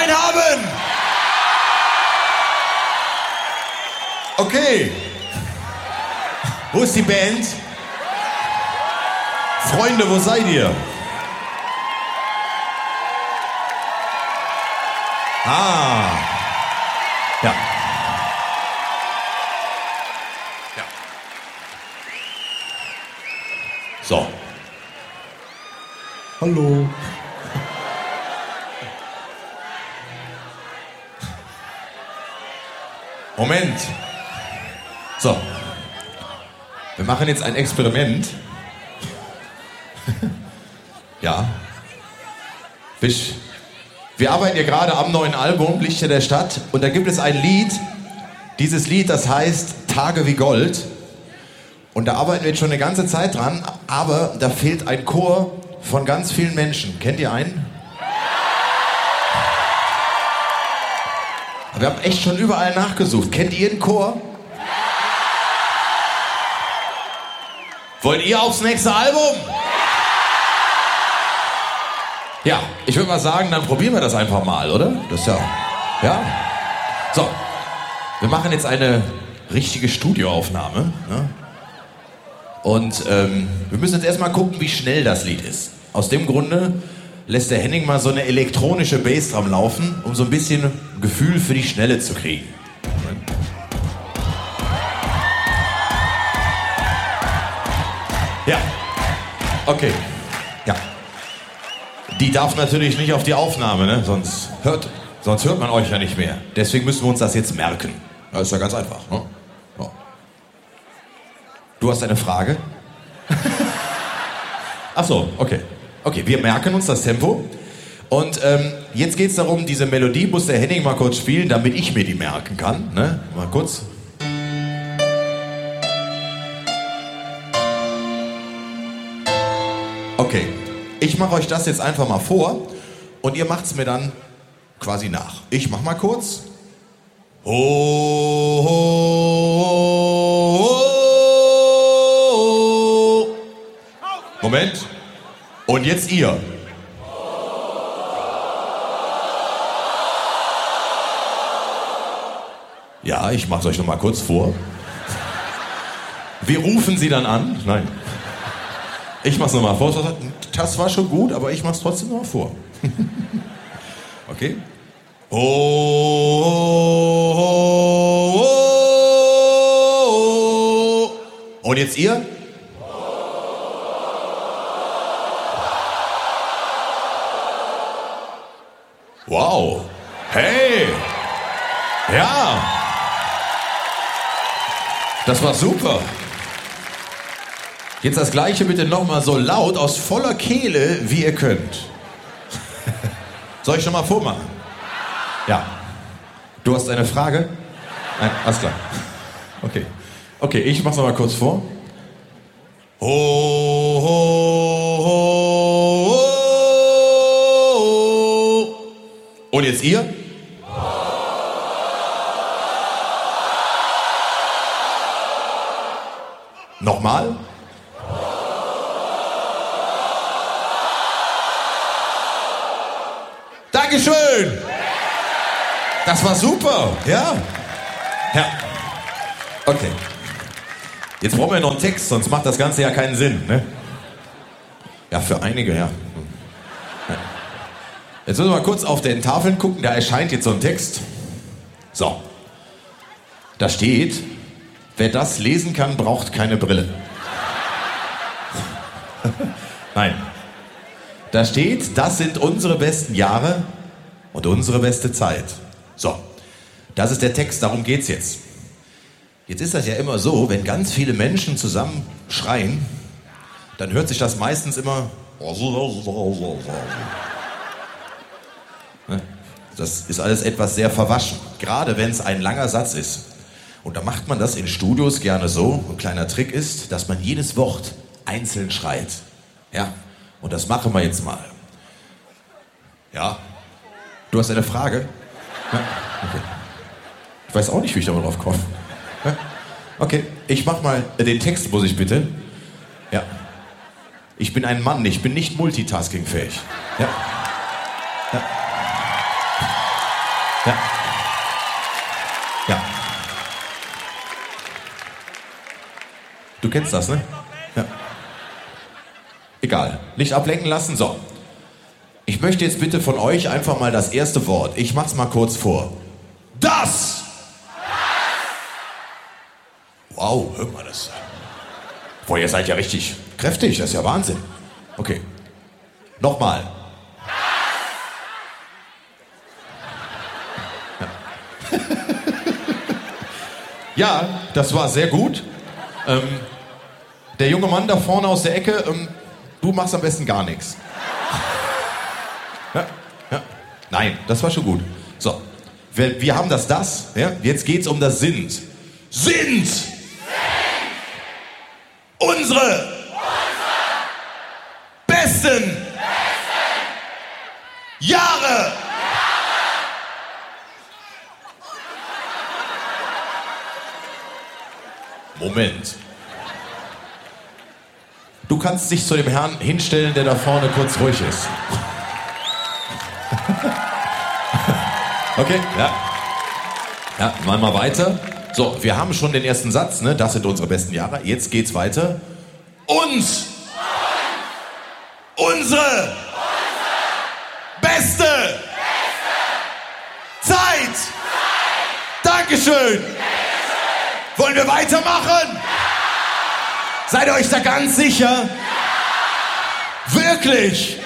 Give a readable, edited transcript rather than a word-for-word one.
Bewusstsein haben. Okay. Wo ist die Band? Freunde, wo seid ihr? Ah. Ja. Ja. So. Hallo. Moment. So. Wir machen jetzt ein Experiment. Ja. Wir arbeiten ja gerade am neuen Album Lichter der Stadt und da gibt es ein Lied. Dieses Lied, das heißt Tage wie Gold. Und da arbeiten wir jetzt schon eine ganze Zeit dran, aber da fehlt ein Chor von ganz vielen Menschen. Kennt ihr einen? Wir haben echt schon überall nachgesucht. Kennt ihr einen Chor? Wollt ihr aufs nächste Album? Ja, ich würde mal sagen, dann probieren wir das einfach mal, oder? Das ist ja... Ja? So, wir machen jetzt eine richtige Studioaufnahme. Ne? Und wir müssen jetzt erstmal gucken, wie schnell das Lied ist. Aus dem Grunde lässt der Henning mal so eine elektronische Bassdrum laufen, um so ein bisschen Gefühl für die Schnelle zu kriegen. Ja, okay, ja. Die darf natürlich nicht auf die Aufnahme, ne? Sonst hört man euch ja nicht mehr. Deswegen müssen wir uns das jetzt merken. Das ist ja ganz einfach. Ne? Ja. Du hast eine Frage? Ach so, okay. Okay, wir merken uns das Tempo. Und jetzt geht es darum, diese Melodie muss der Henning mal kurz spielen, damit ich mir die merken kann. Ne? Mal kurz. Okay, ich mache euch das jetzt einfach mal vor und ihr macht es mir dann quasi nach. Ich mach mal kurz. Ho, ho, ho, ho. Moment. Und jetzt ihr. Ja, ich mach's euch noch mal kurz vor. Wir rufen sie dann an. Nein. Ich mach's noch mal vor. Das war schon gut, aber ich mach's trotzdem noch mal vor. Okay? Oh, oh, oh, oh. Und jetzt ihr? Wow. Hey. Ja. Das war super. Jetzt das Gleiche bitte nochmal so laut aus voller Kehle, wie ihr könnt. Soll ich schon mal vormachen? Ja. Du hast eine Frage? Nein, alles klar. Okay. Okay, ich mach's noch mal kurz vor. Ho, ho, ho, ho. Und jetzt ihr? Nochmal? Dankeschön! Das war super, ja. Ja. Okay. Jetzt brauchen wir noch einen Text, sonst macht das Ganze ja keinen Sinn, ne? Ja, für einige, ja. Jetzt müssen wir mal kurz auf den Tafeln gucken, da erscheint jetzt so ein Text. So. Da steht, wer das lesen kann, braucht keine Brille. Nein. Da steht, das sind unsere besten Jahre und unsere beste Zeit. So, das ist der Text, darum geht's jetzt. Jetzt ist das ja immer so, wenn ganz viele Menschen zusammen schreien, dann hört sich das meistens immer... Das ist alles etwas sehr verwaschen, gerade wenn es ein langer Satz ist. Und da macht man das in Studios gerne so. Ein kleiner Trick ist, dass man jedes Wort einzeln schreit. Ja, und das machen wir jetzt mal. Ja, du hast eine Frage? Ja? Okay. Ich weiß auch nicht, wie ich da mal drauf komme. Ja? Okay, ich mach mal den Text, muss ich bitte. Ja. Ich bin ein Mann, ich bin nicht multitaskingfähig. Ja. Ja. Ja. Ja. Du kennst das, ne? Ja. Egal. Nicht ablenken lassen. So. Ich möchte jetzt bitte von euch einfach mal das erste Wort. Ich mach's mal kurz vor. Das! Wow, hör mal das. Boah, ihr seid ja richtig kräftig. Das ist ja Wahnsinn. Okay. Nochmal. Ja, das war sehr gut. Der junge Mann da vorne aus der Ecke, du machst am besten gar nichts. Ja, ja. Nein, das war schon gut. So, wir haben das. Ja? Jetzt geht's um das Sind. Sind! Unsere besten Jahre! Moment. Du kannst dich zu dem Herrn hinstellen, der da vorne kurz ruhig ist. Okay, ja. Ja, mal weiter. So, wir haben schon den ersten Satz, ne? Das sind unsere besten Jahre. Jetzt geht's weiter. Uns! Unsere! Beste! Zeit! Dankeschön! Wollen wir weitermachen? Ja! Seid ihr euch da ganz sicher? Ja! Wirklich?